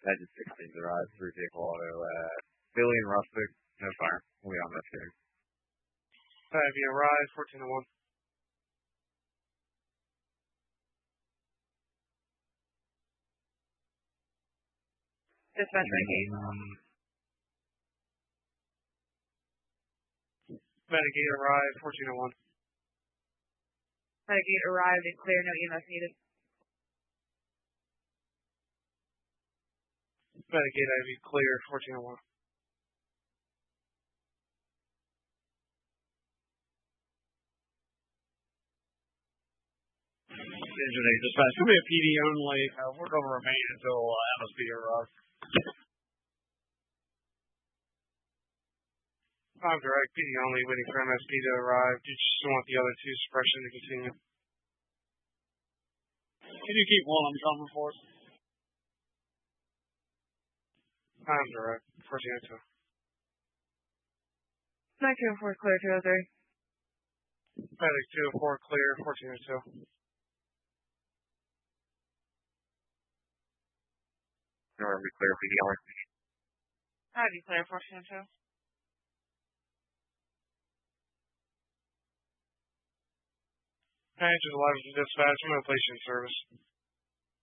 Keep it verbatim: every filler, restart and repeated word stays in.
Edge sixteen arrived through vehicle auto at Billy and Rustic. No fire. We'll be on that too. Five, you arrive, fourteen to one. Dispatch Renegade. Renegade arrived, fourteen to one. Renegade arrived and clear, no E M S needed. Renegade I V clear, fourteen to one. Engine eight dispatch. It's going to be a P D only. Uh, we're going to remain until uh, M S P arrives. Five direct, P D only, waiting for M S P to arrive. Do you just want the other two suppression to continue? Can you keep one? I'm coming for it. Five direct, fourteen oh two. nineteen oh four clear, two oh three. Medic two oh four clear, fourteen oh two. Nowhere we clear P D only. I V clear, fourteen oh two. Manager's alive to dispatch. I'm going to place you in service.